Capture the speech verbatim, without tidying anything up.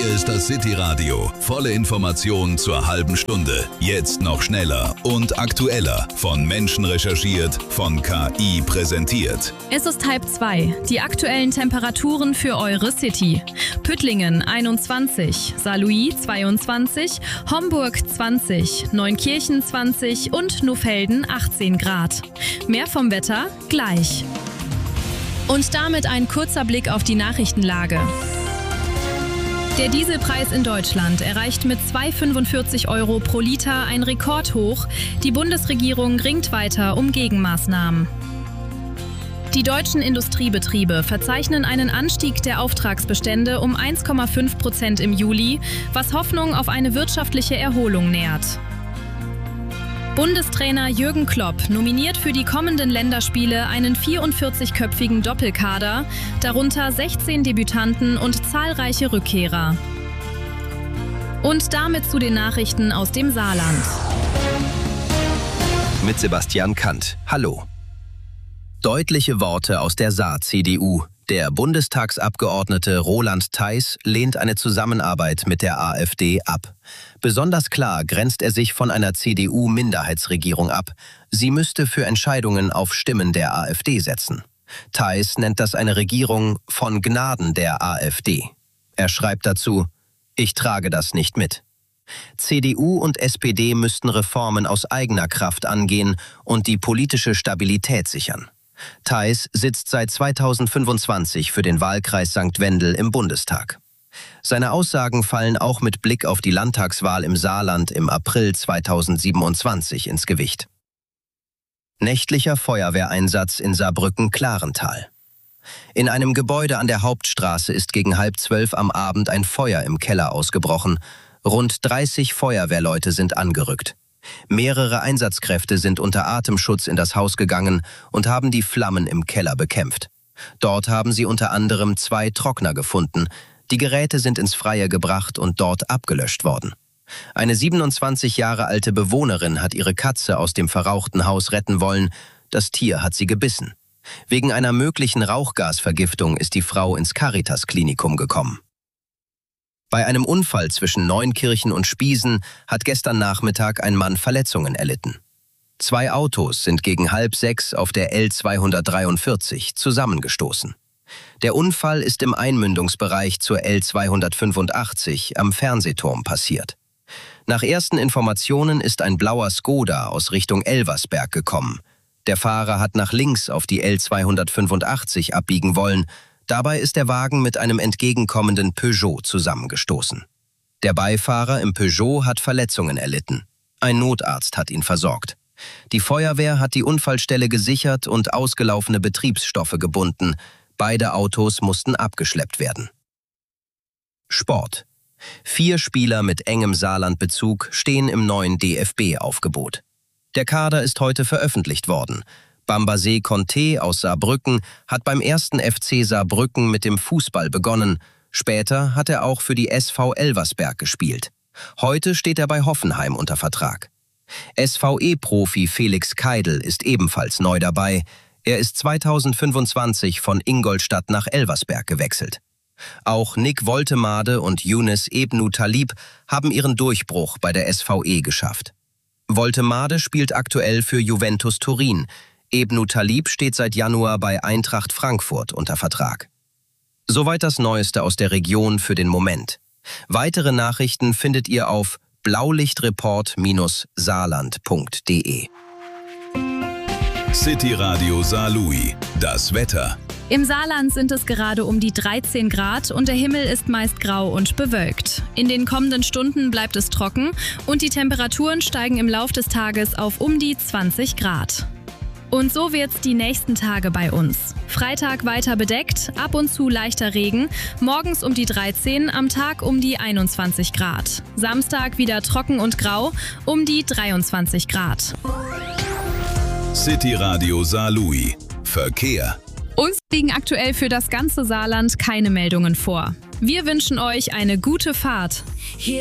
Hier ist das City Radio. Volle Informationen zur halben Stunde. Jetzt noch schneller und aktueller. Von Menschen recherchiert, von K I präsentiert. Es ist halb zwei. Die aktuellen Temperaturen für eure City. Püttlingen einundzwanzig, Saarlouis zweiundzwanzig, Homburg zwanzig, Neunkirchen zwanzig und Nofelden achtzehn Grad. Mehr vom Wetter gleich. Und damit ein kurzer Blick auf die Nachrichtenlage. Der Dieselpreis in Deutschland erreicht mit zwei Euro fünfundvierzig Euro pro Liter ein Rekordhoch. Die Bundesregierung ringt weiter um Gegenmaßnahmen. Die deutschen Industriebetriebe verzeichnen einen Anstieg der Auftragsbestände um eins Komma fünf Prozent im Juli, was Hoffnung auf eine wirtschaftliche Erholung nährt. Bundestrainer Jürgen Klopp nominiert für die kommenden Länderspiele einen vierundvierzigköpfigen Doppelkader, darunter sechzehn Debütanten und zahlreiche Rückkehrer. Und damit zu den Nachrichten aus dem Saarland. Mit Sebastian Kant. Hallo. Deutliche Worte aus der Saar-C D U. Der Bundestagsabgeordnete Roland Theis lehnt eine Zusammenarbeit mit der AfD ab. Besonders klar grenzt er sich von einer C D U-Minderheitsregierung ab. Sie müsste für Entscheidungen auf Stimmen der AfD setzen. Theis nennt das eine Regierung von Gnaden der AfD. Er schreibt dazu: Ich trage das nicht mit. C D U und S P D müssten Reformen aus eigener Kraft angehen und die politische Stabilität sichern. Theis sitzt seit zweitausendfünfundzwanzig für den Wahlkreis Sankt Wendel im Bundestag. Seine Aussagen fallen auch mit Blick auf die Landtagswahl im Saarland im April zweitausendsiebenundzwanzig ins Gewicht. Nächtlicher Feuerwehreinsatz in Saarbrücken-Klarental. In einem Gebäude an der Hauptstraße ist gegen halb zwölf am Abend ein Feuer im Keller ausgebrochen. Rund dreißig Feuerwehrleute sind angerückt. Mehrere Einsatzkräfte sind unter Atemschutz in das Haus gegangen und haben die Flammen im Keller bekämpft. Dort haben sie unter anderem zwei Trockner gefunden. Die Geräte sind ins Freie gebracht und dort abgelöscht worden. Eine siebenundzwanzig Jahre alte Bewohnerin hat ihre Katze aus dem verrauchten Haus retten wollen. Das Tier hat sie gebissen. Wegen einer möglichen Rauchgasvergiftung ist die Frau ins Caritas-Klinikum gekommen. Bei einem Unfall zwischen Neunkirchen und Spiesen hat gestern Nachmittag ein Mann Verletzungen erlitten. Zwei Autos sind gegen halb sechs auf der L zweihundertdreiundvierzig zusammengestoßen. Der Unfall ist im Einmündungsbereich zur L zweihundertfünfundachtzig am Fernsehturm passiert. Nach ersten Informationen ist ein blauer Skoda aus Richtung Elversberg gekommen. Der Fahrer hat nach links auf die L zweihundertfünfundachtzig abbiegen wollen. Dabei ist der Wagen mit einem entgegenkommenden Peugeot zusammengestoßen. Der Beifahrer im Peugeot hat Verletzungen erlitten. Ein Notarzt hat ihn versorgt. Die Feuerwehr hat die Unfallstelle gesichert und ausgelaufene Betriebsstoffe gebunden. Beide Autos mussten abgeschleppt werden. Sport. Vier Spieler mit engem Saarlandbezug stehen im neuen D F B-Aufgebot. Der Kader ist heute veröffentlicht worden. Bambasé Conté aus Saarbrücken hat beim ersten F C Saarbrücken mit dem Fußball begonnen. Später hat er auch für die S V Elversberg gespielt. Heute steht er bei Hoffenheim unter Vertrag. S V E-Profi Felix Keidel ist ebenfalls neu dabei. Er ist zweitausendfünfundzwanzig von Ingolstadt nach Elversberg gewechselt. Auch Nick Woltemade und Younes Ebnu Talib haben ihren Durchbruch bei der S V E geschafft. Woltemade spielt aktuell für Juventus Turin. Ebnu Talib steht seit Januar bei Eintracht Frankfurt unter Vertrag. Soweit das Neueste aus der Region für den Moment. Weitere Nachrichten findet ihr auf blaulichtreport Bindestrich saarland punkt de. City Radio Saarlouis. Das Wetter. Im Saarland sind es gerade um die dreizehn Grad und der Himmel ist meist grau und bewölkt. In den kommenden Stunden bleibt es trocken und die Temperaturen steigen im Lauf des Tages auf um die zwanzig Grad. Und so wird's die nächsten Tage bei uns. Freitag weiter bedeckt, ab und zu leichter Regen, morgens um die dreizehn, am Tag um die einundzwanzig Grad. Samstag wieder trocken und grau, um die dreiundzwanzig Grad. City Radio Saarlouis. Verkehr. Uns liegen aktuell für das ganze Saarland keine Meldungen vor. Wir wünschen euch eine gute Fahrt.